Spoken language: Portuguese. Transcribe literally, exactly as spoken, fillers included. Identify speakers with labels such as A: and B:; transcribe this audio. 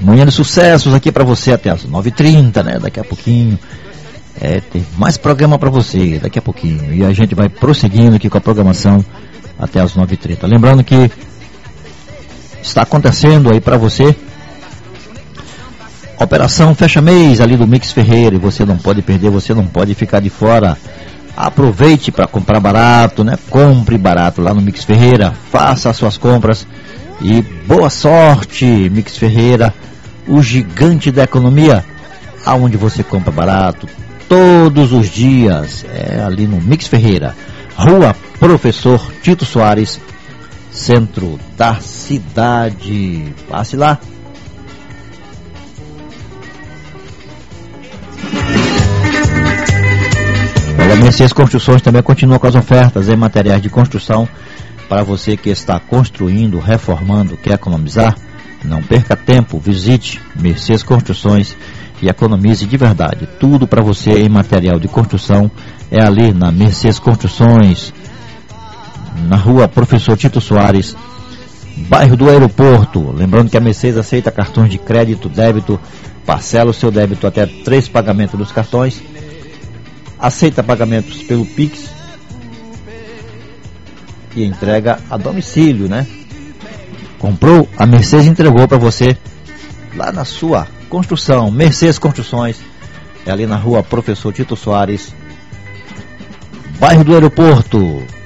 A: Manhã de sucessos aqui para você até as nove e trinta, né? Daqui a pouquinho. É, tem mais programa para você daqui a pouquinho. E a gente vai prosseguindo aqui com a programação até as nove e trinta. Lembrando que está acontecendo aí para você Operação Fecha Mês ali do Mix Ferreira, e você não pode perder, você não pode ficar de fora. Aproveite para comprar barato, né? Compre barato lá no Mix Ferreira, faça as suas compras e boa sorte, Mix Ferreira, o gigante da economia, aonde você compra barato todos os dias, é ali no Mix Ferreira, Rua Professor Tito Soares, centro da cidade. Passe lá. A Mercedes Construções também continua com as ofertas em materiais de construção para você que está construindo, reformando, quer economizar. Não perca tempo, visite Mercedes Construções e economize de verdade. Tudo para você em material de construção é ali na Mercedes Construções, na Rua Professor Tito Soares, bairro do Aeroporto. Lembrando que a Mercedes aceita cartões de crédito, débito, parcela o seu débito até três pagamentos dos cartões. Aceita pagamentos pelo Pix e entrega a domicílio, né? Comprou, a Mercedes entregou para você lá na sua construção. Mercedes Construções é ali na Rua Professor Tito Soares, bairro do Aeroporto.